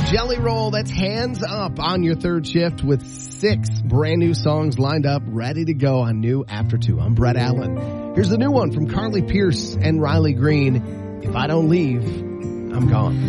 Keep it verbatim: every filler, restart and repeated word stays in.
Jelly Roll, that's Hands Up on your third shift with six brand new songs lined up, ready to go on New After Two. I'm Brett Allen. Here's the new one from Carly Pearce and Riley Green. If I Don't Leave, I'm Gone.